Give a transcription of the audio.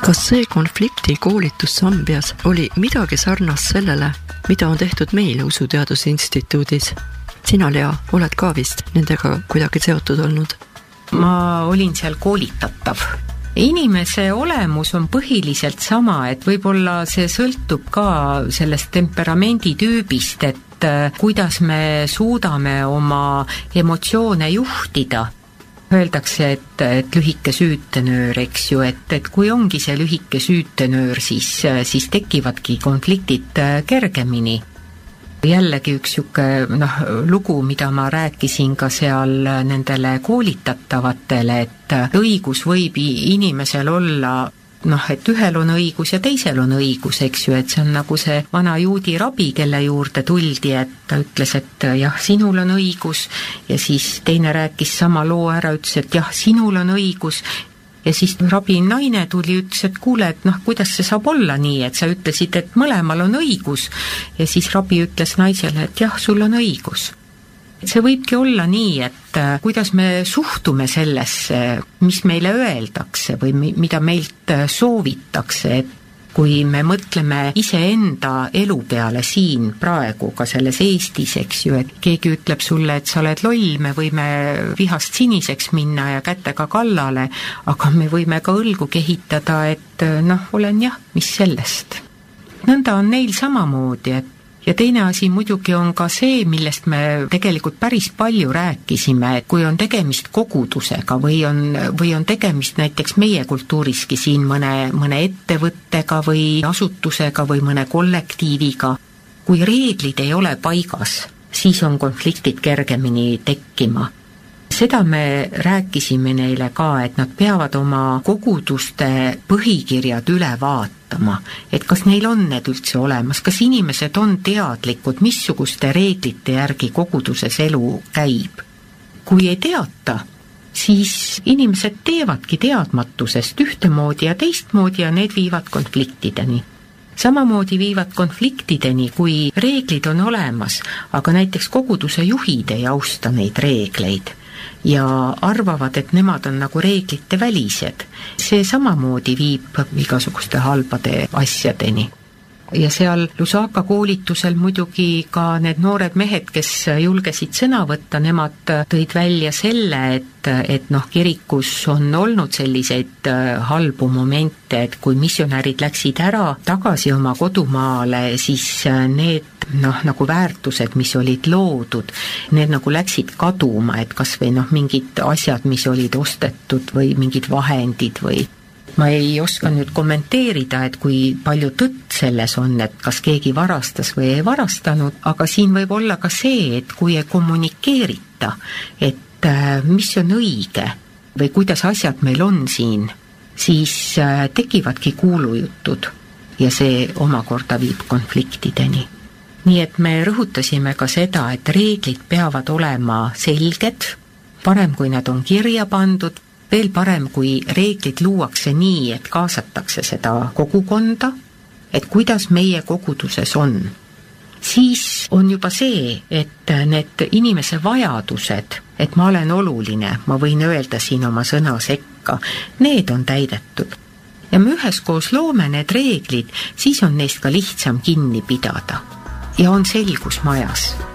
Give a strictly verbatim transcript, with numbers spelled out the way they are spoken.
Kas see konflikti koolitus Sambias oli midagi sarnast sellele, mida on tehtud meil Usuteaduse Instituudis? Sina, Lea, oled ka vist nendega kuidagi seotud olnud? Ma olin seal koolitatav. Inimese olemus on põhiliselt sama, et võib-olla see sõltub ka sellest temperamendi tüübist, et kuidas me suudame oma emotsioone juhtida. Öeldakse, et, et lühike süütenöör, eks ju, et, et kui ongi see lühike süütenöör, siis, siis tekivadki konfliktid kergemini. Jällegi üks siuke, noh, lugu, mida ma rääkisin ka seal nendele koolitatavatele, et õigus võib inimesel olla, noh, et ühel on õigus ja teisel on õigus, eks ju, et see on nagu see vana juudi rabi, kelle juurde tuldi, et ta ütles, et jah, sinul on õigus, ja siis teine rääkis sama loo ära, ütles, et jah, sinul on õigus, ja siis rabi naine tuli, ütles, et kuule, et noh, kuidas see saab olla nii, et sa ütlesid, et mõlemal on õigus, ja siis rabi ütles naisele, et jah, sul on õigus. See võibki olla nii, et kuidas me suhtume sellesse, mis meile öeldakse või mida meilt soovitakse, et kui me mõtleme iseenda elu peale siin praegu ka selles Eestis, eks ju, et keegi ütleb sulle, et sa oled loll, me võime vihast siniseks minna ja kätega kallale, aga me võime ka õlgu kehitada, et noh, olen jah, mis sellest. Nõnda on neil samamoodi, et ja teine asi muidugi on ka see, millest me tegelikult päris palju rääkisime, et kui on tegemist kogudusega või on, või on tegemist näiteks meie kultuuriski siin mõne, mõne ettevõttega või asutusega või mõne kollektiiviga, kui reeglid ei ole paigas, siis on konfliktid kergemini tekkima. Seda me rääkisime neile ka, et nad peavad oma koguduste põhikirjad üle vaatama, et kas neil on need üldse olemas, kas inimesed on teadlikud, missuguste reeglite järgi koguduses elu käib. Kui ei teata, siis inimesed teevadki teadmatusest ühtemoodi ja teistmoodi ja need viivad konfliktideni. Samamoodi viivad konfliktideni, kui reeglid on olemas, aga näiteks koguduse juhid ei austa neid reegleid ja arvavad, et nemad on nagu reeglite välised. See samamoodi viib igasuguste halbade asjadeni. Ja seal Lusaka koolitusel muidugi ka need noored mehed, kes julgesid sõna võtta, nemad tõid välja selle, et, et noh, kirikus on olnud selliseid halbu momente, et kui missionärid läksid ära tagasi oma kodumaale, siis need noh, nagu väärtused, mis olid loodud, need nagu läksid kaduma, et kas või noh, mingid asjad, mis olid ostetud või mingid vahendid või ma ei oska nüüd kommenteerida, et kui palju tõtt selles on, et kas keegi varastas või ei varastanud, aga siin võib olla ka see, et kui ei kommunikeerita, et mis on õige või kuidas asjad meil on siin, siis tekivadki kuulujutud ja see omakorda viib konfliktideni. Nii et me rõhutasime ka seda, et reeglid peavad olema selged, parem kui nad on kirja pandud, veel parem, kui reeglid luuakse nii, et kaasatakse seda kogukonda, et kuidas meie koguduses on. Siis on juba see, et need inimese vajadused, et ma olen oluline, ma võin öelda siin oma sõna sekka, need on täidetud. Ja me üheskoos loome need reeglid, siis on neist ka lihtsam kinni pidada. Ja on selgus majas.